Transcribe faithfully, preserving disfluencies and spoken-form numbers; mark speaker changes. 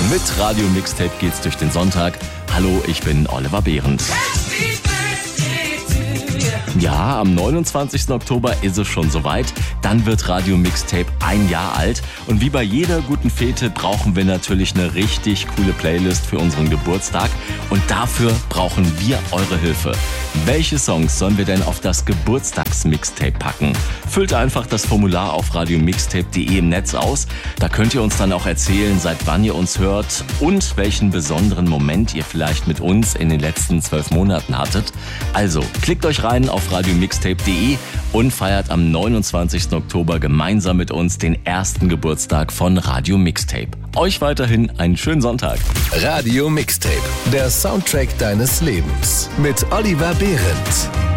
Speaker 1: Mit Radio Mixtape geht's durch den Sonntag. Hallo, ich bin Oliver Behrens. Ja, am neunundzwanzigsten Oktober ist es schon soweit. Dann wird Radio Mixtape ein Jahr alt. Und wie bei jeder guten Fete brauchen wir natürlich eine richtig coole Playlist für unseren Geburtstag. Und dafür brauchen wir eure Hilfe. Welche Songs sollen wir denn auf das Geburtstagsmixtape packen? Füllt einfach das Formular auf radiomixtape punkt de im Netz aus. Da könnt ihr uns dann auch erzählen, seit wann ihr uns hört und welchen besonderen Moment ihr vielleicht mit uns in den letzten zwölf Monaten hattet. Also, klickt euch rein auf radiomixtape punkt de und feiert am neunundzwanzigsten Oktober gemeinsam mit uns den ersten Geburtstag von Radio Mixtape. Euch weiterhin einen schönen Sonntag.
Speaker 2: Radio Mixtape, der Soundtrack deines Lebens mit Oliver Behrens.